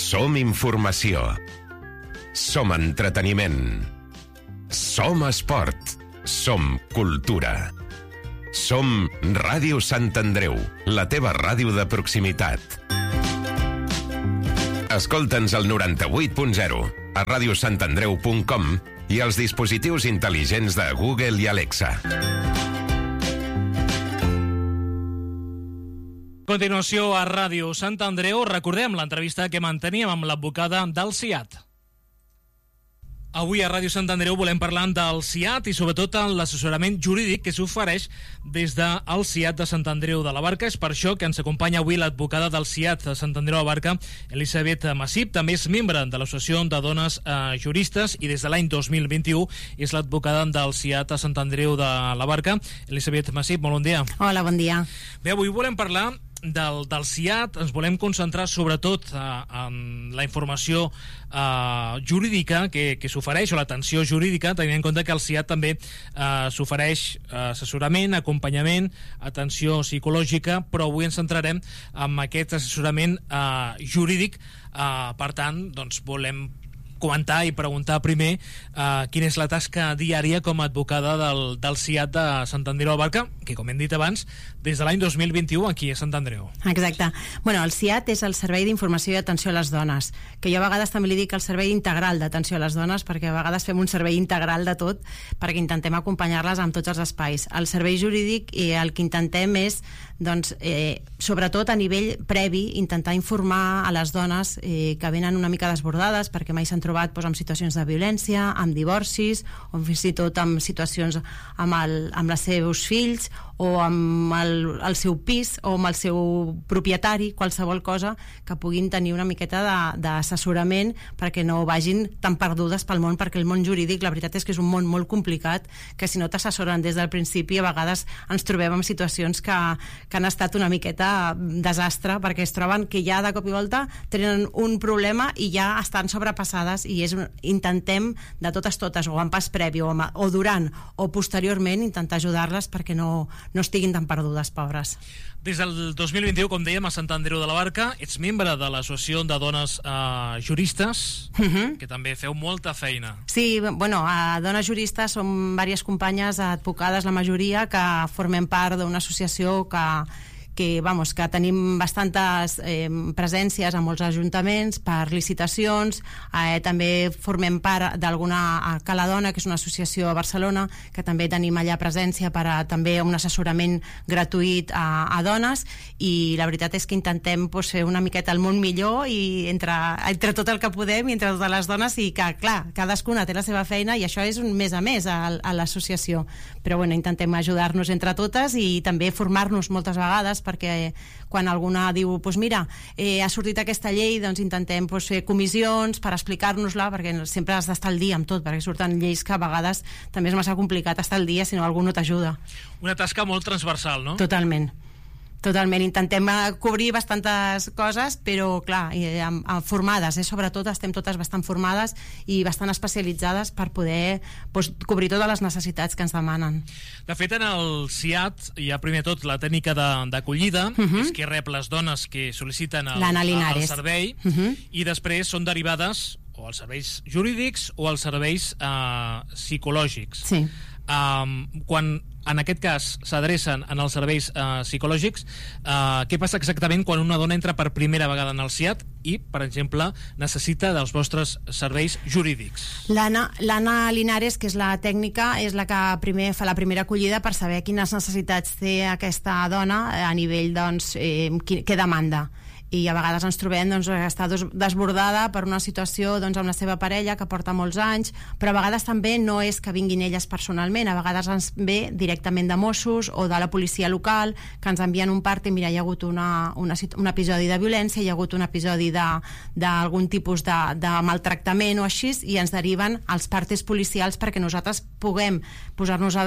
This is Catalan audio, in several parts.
Som informació. Som entreteniment. Som esport. Som cultura. Som Ràdio Sant Andreu, la teva ràdio de proximitat. Escolta'ns al 98.0, a radiosantandreu.com i als dispositius intel·ligents de Google i Alexa. A continuació, a Ràdio Sant Andreu, recordem l'entrevista que manteníem amb l'advocada del SIAT. Avui a Ràdio Sant Andreu volem parlar del SIAT i sobretot l'assessorament jurídic que s'ofereix des del SIAT de Sant Andreu de la Barca. És per això que ens acompanya avui l'advocada del SIAT de Sant Andreu de la Barca, Elisabet Massip. També és membre de l'Associació de Dones Juristes i des de l'any 2021 és l'advocada del SIAT de Sant Andreu de la Barca. Elisabet Massip, molt bon dia. Hola, bon dia. Bé, avui volem parlar del SIAT, ens volem concentrar sobretot en la informació jurídica que s'ofereix, o l'atenció jurídica, tenint en compte que el SIAT també s'ofereix assessorament, acompanyament, atenció psicològica, però avui ens centrarem en aquest assessorament jurídic. Per tant, doncs volem comentar i preguntar primer quina és la tasca diària com a advocada del SIAT de Sant Andreu de la Barca, que, com hem dit abans, des de l'any 2021 aquí a Sant Andreu. Exacte. Bueno, el SIAT és el Servei d'Informació i Atenció a les Dones, que jo a vegades també li dic el Servei Integral d'Atenció a les Dones, perquè a vegades fem un servei integral de tot, perquè intentem acompanyar-les en tots els espais. El servei jurídic el que intentem és, doncs, sobretot a nivell previ, intentar informar a les dones que venen una mica desbordades, perquè mai s'han trobat amb situacions de violència, amb divorcis, o fins i tot amb situacions amb els seus fills, o amb el seu pis, o amb el seu propietari, qualsevol cosa que puguin tenir una miqueta d'assessorament perquè no vagin tan perdudes pel món, perquè el món jurídic, la veritat és que és un món molt complicat, que si no t'assessoren des del principi, a vegades ens trobem en situacions que han estat una miqueta desastre, perquè es troben que ja de cop i volta tenen un problema i ja estan sobrepassades, i intentem de totes, o en pas previ, o durant, o posteriorment, intentar ajudar-les perquè no estiguin tan perdudes, pobres. Des del 2021, com dèiem, a Sant Andreu de la Barca, ets membre de l'Associació de Dones Juristes, que també feu molta feina. Sí, bueno, a Dones Juristes som diverses companyes advocades, la majoria, que formem part d'una associació que tenim bastantes presències a molts ajuntaments per licitacions. També formem part d'alguna Cala Dona, que és una associació a Barcelona, que també tenim allà presència per a també un assessorament gratuït a dones, i la veritat és que intentem fer una miqueta el món millor, i entre tot el que podem i entre totes les dones, i que, clar, cadascuna té la seva feina, i això és un mes a més a l'associació, però bueno, intentem ajudar-nos entre totes i també formar-nos moltes vegades, perquè quan alguna diu, doncs mira, ha sortit aquesta llei, doncs intentem fer comissions per explicar-nos-la, perquè sempre has d'estar al dia amb tot, perquè surten lleis que a vegades també és massa complicat estar al dia si no algú no t'ajuda. Una tasca molt transversal, no? Totalment. Intentem cobrir bastantes coses, però clar, formades, sobretot estem totes bastant formades i bastant especialitzades per poder cobrir totes les necessitats que ens demanen. De fet, en el SIAT hi ha primer tot la tècnica d'acollida, que és que rep les dones que sol·liciten el servei, i després són derivades o als serveis jurídics o als serveis psicològics. Sí. Quan en aquest cas s'adrecen en els serveis psicològics, què passa exactament quan una dona entra per primera vegada en el SIAT i, per exemple, necessita dels vostres serveis jurídics? L'Anna Linares, que és la tècnica, és la que primer fa la primera acollida per saber quines necessitats té aquesta dona a nivell, doncs, què demanda. I a vegades ens trobem està desbordada per una situació amb la seva parella que porta molts anys, però a vegades també no és que vinguin elles personalment, a vegades ens ve directament de Mossos o de la policia local, que ens envien un part i mira, hi ha hagut un episodi de violència, hi ha hagut un episodi d'algun tipus de maltractament o així, i ens deriven als partes policials perquè nosaltres puguem posar-nos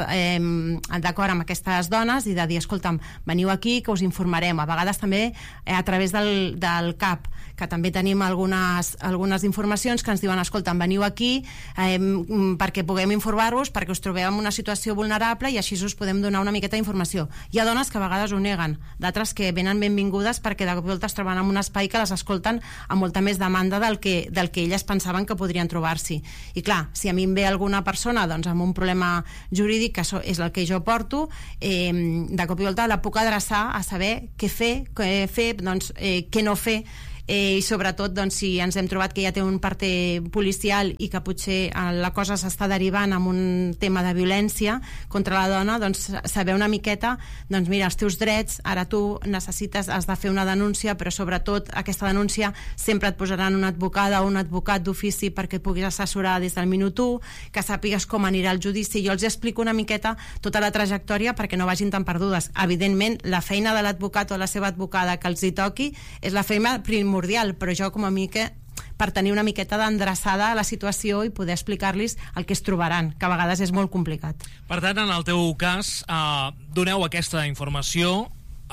d'acord amb aquestes dones i de dir, escolta'm, veniu aquí que us informarem. A vegades també a través del del CAP, que també tenim algunes informacions que ens diuen, escolta, veniu aquí perquè puguem informar-vos, perquè us trobeu en una situació vulnerable i així us podem donar una miqueta d'informació. Hi ha dones que a vegades ho neguen, d'altres que venen benvingudes perquè de volta es troben en un espai que les escolten amb molta més demanda del que elles pensaven que podrien trobar-s'hi. I clar, si a mi em ve alguna persona doncs, amb un problema jurídic, que és el que jo porto, de cop i volta la puc adreçar a saber què fer, doncs, què no fer, i sobretot doncs, si ens hem trobat que ja té un parter policial i que potser la cosa s'està derivant en un tema de violència contra la dona, doncs saber una miqueta, doncs mira, els teus drets, ara tu has de fer una denúncia, però sobretot aquesta denúncia sempre et posaran una advocada o un advocat d'ofici perquè et puguis assessorar des del minut 1, que sàpigues com anirà el judici. Jo els explico una miqueta tota la trajectòria perquè no vagin tan perdudes. Evidentment, la feina de l'advocat o la seva advocada que els hi toqui és la feina primordial, però jo com a mica per tenir una miqueta d'endreçada a la situació i poder explicar-los el que es trobaran, que a vegades és molt complicat. Per tant, en el teu cas, doneu aquesta informació.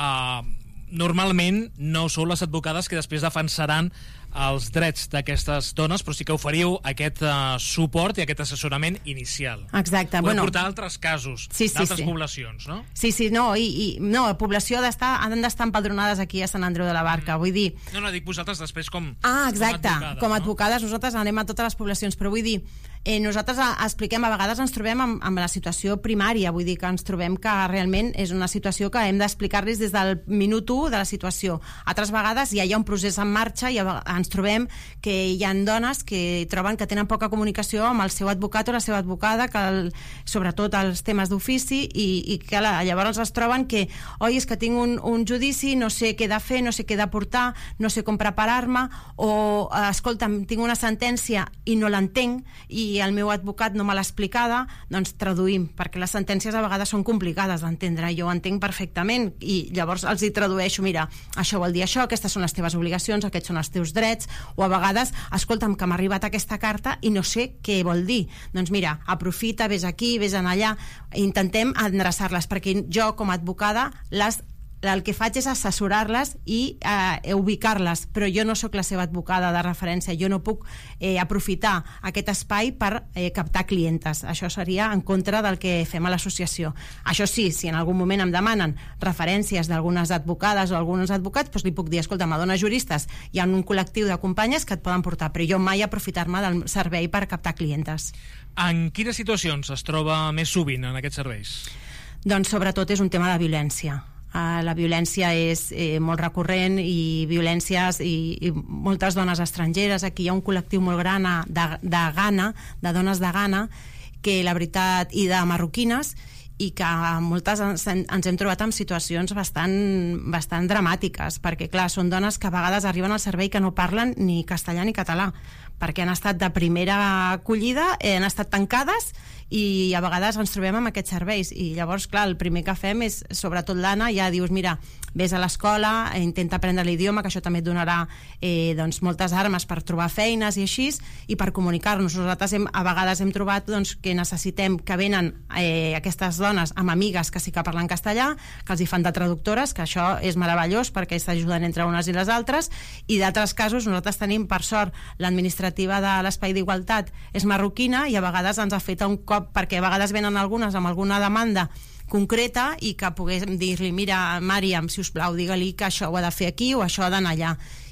Normalment no sou les advocades que després defensaran els drets d'aquestes dones, però sí que oferiu aquest suport i aquest assessorament inicial. Exacte. Podeu portar altres casos d'altres poblacions, no? Sí, no, no, la població han d'estar empadronades aquí a Sant Andreu de la Barca, vull dir... No, dic vosaltres després com... exacte, com a advocades nosaltres anem a totes les poblacions, però vull dir, nosaltres expliquem, a vegades ens trobem amb la situació primària, vull dir que ens trobem que realment és una situació que hem d'explicar-los des del minut 1 de la situació. Altres vegades ja hi ha un procés en marxa i ens trobem que hi ha dones que troben que tenen poca comunicació amb el seu advocat o la seva advocada, sobretot els temes d'ofici, i que llavors es troben que, oi, és que tinc un judici, no sé què he de fer, no sé què he de portar, no sé com preparar-me, o, escolta'm, tinc una sentència i no l'entenc, i el meu advocat no me l'ha explicada, doncs traduïm, perquè les sentències a vegades són complicades d'entendre, jo ho entenc perfectament, i llavors els hi tradueixo, mira, això vol dir això, aquestes són les teves obligacions, aquests són els teus drets, o a vegades, escolta'm, que m'ha arribat aquesta carta i no sé què vol dir. Doncs mira, aprofita, vés aquí, vés allà, intentem endreçar-les, perquè jo com a advocada el que faig és assessorar-les i ubicar-les, però jo no sóc la seva advocada de referència, jo no puc aprofitar aquest espai per captar clientes. Això seria en contra del que fem a l'associació. Això sí, si en algun moment em demanen referències d'algunes advocades o alguns advocats, doncs li puc dir, escolta, m'adona juristes, hi ha un col·lectiu de companyes que et poden portar, però jo mai aprofitar-me del servei per captar clientes. En quines situacions es troba més sovint en aquests serveis? Doncs sobretot és un tema de violència. La violència és molt recurrent i violències i moltes dones estrangeres. Aquí hi ha un col·lectiu molt gran de Ghana, de dones de Ghana, que la veritat, i de marroquines, i que moltes ens hem trobat en situacions bastant dramàtiques, perquè clar, són dones que a vegades arriben al servei que no parlen ni castellà ni català, perquè han estat de primera acollida, han estat tancades i a vegades ens trobem amb aquests serveis, i llavors clar, el primer que fem és, sobretot l'Anna, ja dius, mira, vés a l'escola, intenta aprendre l'idioma, que això també et donarà doncs, moltes armes per trobar feines i així, i per comunicar-nos. Nosaltres a vegades hem trobat doncs, que necessitem que venen aquestes dones amb amigues que sí que parlen castellà, que els hi fan de traductores, que això és meravellós perquè s'ajuden entre unes i les altres, i d'altres casos nosaltres tenim, per sort, l'administrativa de l'Espai d'Igualtat és marroquina, i a vegades ens ha fet un cop, perquè a vegades venen algunes amb alguna demanda concreta i que poguéssim dir-li, mira, Màriam, si us plau, digue-li que això ho ha de fer aquí o això ha d'anar allà.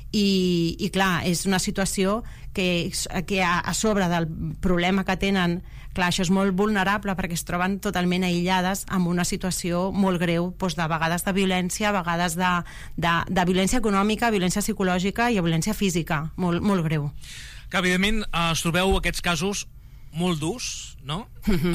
I clar, és una situació que a sobre del problema que tenen, clar, això és molt vulnerable perquè es troben totalment aïllades amb una situació molt greu, doncs de vegades de violència, a vegades de violència econòmica, violència psicològica i violència física, molt, molt greu. Que evidentment es trobeu aquests casos molt durs, no?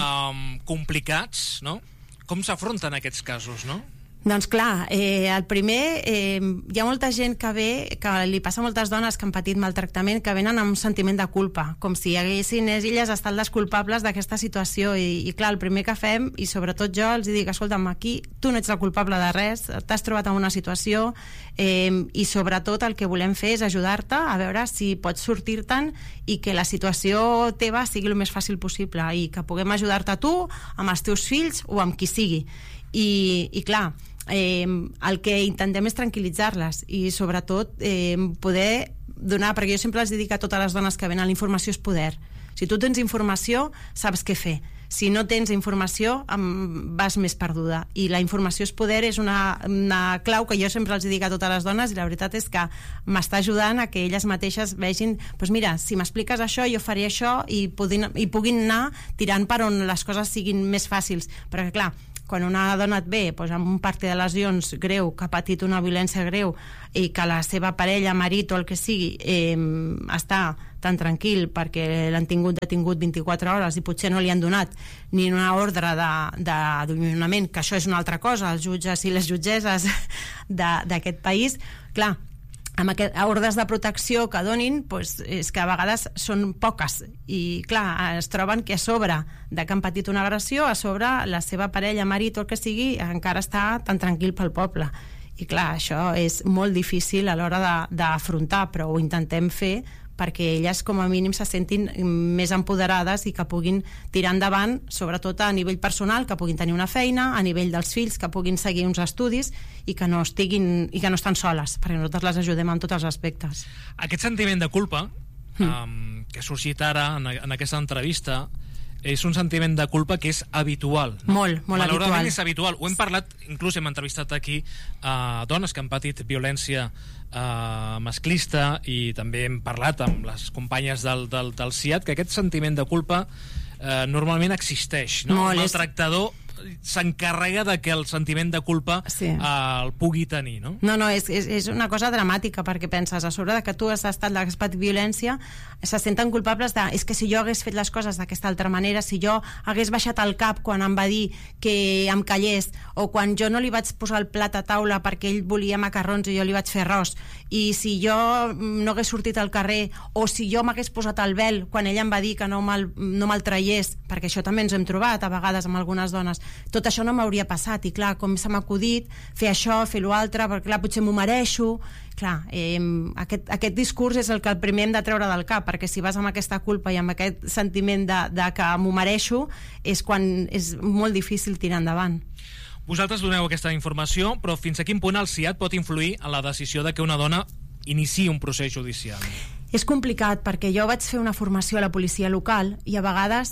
Complicats, no? Com s'afronten aquests casos, no? Doncs clar, el primer, hi ha molta gent que ve, que li passa a moltes dones que han patit maltractament, que venen amb un sentiment de culpa, com si haguessin elles estat les culpables d'aquesta situació, i clar, el primer que fem, i sobretot jo els dic, escolta'm, aquí tu no ets la culpable de res, t'has trobat en una situació, i sobretot el que volem fer és ajudar-te a veure si pots sortir-te'n i que la situació teva sigui el més fàcil possible, i que puguem ajudar-te a tu, amb els teus fills o amb qui sigui. I clar, el que intentem és tranquil·litzar-les i sobretot poder donar, perquè jo sempre els dic a totes les dones que venen, la informació és poder. Si tu tens informació, saps què fer. Si no tens informació, vas més perduda. I la informació és poder és una clau que jo sempre els dic a totes les dones, i la veritat és que m'està ajudant a que elles mateixes vegin, doncs mira, si m'expliques això, jo faré això, i puguin anar tirant per on les coses siguin més fàcils. Perquè clar, quan una dona et ve amb un parti de lesions greu, que ha patit una violència greu i que la seva parella, marit o el que sigui està tan tranquil perquè l'han tingut detingut 24 hores i potser no li han donat ni una ordre d'allunyament, que això és una altra cosa, els jutges i les jutgesses d'aquest país, clar, amb ordres de protecció que donin, és que a vegades són poques i clar, es troben que a sobre de que han patit una agressió, a sobre la seva parella, marit o el que sigui, encara està tan tranquil pel poble. I clar, això és molt difícil a l'hora d'afrontar, però ho intentem fer perquè elles com a mínim se sentin més empoderades i que puguin tirar endavant, sobretot a nivell personal, que puguin tenir una feina, a nivell dels fills, que puguin seguir uns estudis i que no estan soles, perquè nosaltres les ajudem en tots els aspectes. Aquest sentiment de culpa que ha sorgit ara en aquesta entrevista és un sentiment de culpa que és habitual. Molt habitual. Malauradament és habitual. Ho hem parlat, inclús hem entrevistat aquí dones que han patit violència masclista, i també hem parlat amb les companyes del CIAT que aquest sentiment de culpa normalment existeix, no? El maltractador s'encarrega de que el sentiment de culpa el pugui tenir, no? No, és una cosa dramàtica, perquè penses, a sobre de que tu has patit violència, se senten culpables és que si jo hagués fet les coses d'aquesta altra manera, si jo hagués baixat el cap quan em va dir que em callés, o quan jo no li vaig posar el plat a taula perquè ell volia macarrons i jo li vaig fer arròs, i si jo no hagués sortit al carrer, o si jo m'hagués posat el vel quan ella em va dir que no me'l traiés, perquè això també ens hem trobat a vegades amb algunes dones, tot això no m'hauria passat, i clar, com se m'ha acudit fer això, fer l'altre, perquè clar, potser m'ho mereixo. Clar, aquest discurs és el que el primer hem de treure del cap, perquè si vas amb aquesta culpa i amb aquest sentiment de que m'ho mereixo, és quan és molt difícil tirar endavant. Vosaltres doneu aquesta informació, però fins a quin punt el CIAT pot influir en la decisió de que una dona iniciï un procés judicial? És complicat, perquè jo vaig fer una formació a la policia local i a vegades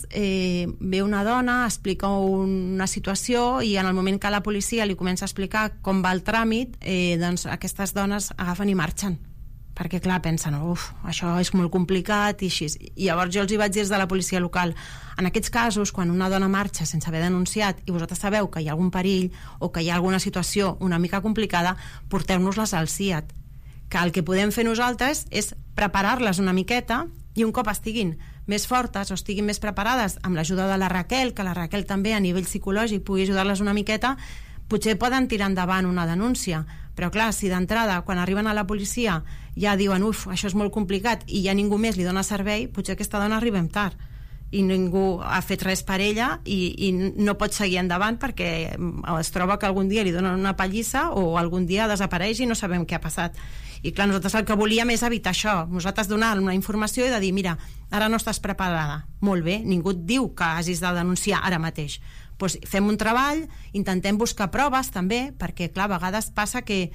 ve una dona, explica una situació, i en el moment que la policia li comença a explicar com va el tràmit, doncs aquestes dones agafen i marxen, perquè clar, pensen, això és molt complicat i així. I llavors jo els hi vaig dir des de la policia local, en aquests casos, quan una dona marxa sense haver denunciat i vosaltres sabeu que hi ha algun perill o que hi ha alguna situació una mica complicada, porteu-nos-les al CIAT, que el que podem fer nosaltres és preparar-les una miqueta, i un cop estiguin més fortes o estiguin més preparades amb l'ajuda de la Raquel, que la Raquel també a nivell psicològic pugui ajudar-les una miqueta, potser poden tirar endavant una denúncia. Però clar, si d'entrada quan arriben a la policia ja diuen això és molt complicat i ja ningú més li dona servei, potser aquesta dona arribem tard i ningú ha fet res per ella i no pot seguir endavant, perquè es troba que algun dia li donen una pallissa o algun dia desapareix i no sabem què ha passat. I clar, nosaltres el que volíem és evitar això, nosaltres donar una informació i de dir, mira, ara no estàs preparada, molt bé, ningú et diu que hagis de denunciar ara mateix, doncs fem un treball, intentem buscar proves també, perquè clar, a vegades passa que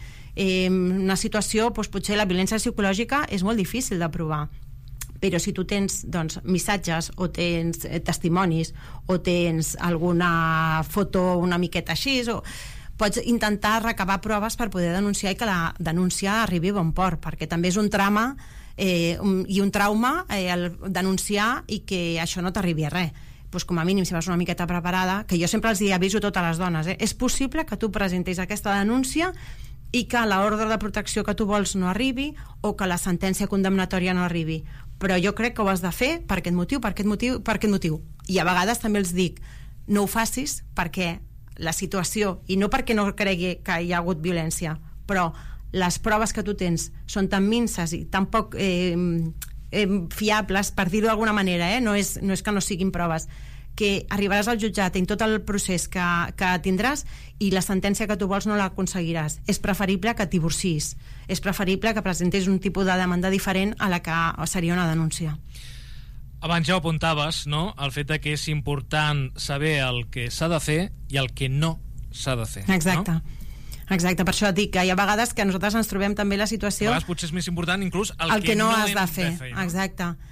una situació, potser la violència psicològica és molt difícil de provar, però si tu tens missatges o tens testimonis o tens alguna foto una miqueta així, pots intentar recabar proves per poder denunciar i que la denúncia arribi a bon port, perquè també és un trama i un trauma el denunciar i que això no t'arribi a res. Doncs com a mínim, si vas una miqueta preparada, que jo sempre els aviso a totes les dones, és possible que tu presentis aquesta denúncia i que l'ordre de protecció que tu vols no arribi o que la sentència condemnatòria no arribi, però jo crec que ho has de fer per aquest motiu. I a vegades també els dic, no ho facis perquè la situació, i no perquè no cregui que hi ha hagut violència, però les proves que tu tens són tan minces i tan poc fiables, per dir-ho d'alguna manera, no és que no siguin proves, que arribaràs al jutjat en tot el procés que tindràs i la sentència que tu vols no l'aconseguiràs. És preferible que et divorcis, és preferible que presentis un tipus de demanda diferent a la que seria una denúncia. Abans ja ho apuntaves, no?, el fet que és important saber el que s'ha de fer i el que no s'ha de fer. Exacte. No? Exacte, per això et dic que hi ha vegades que nosaltres ens trobem també la situació... A vegades potser és més important inclús el que no has de fer. No? Exacte.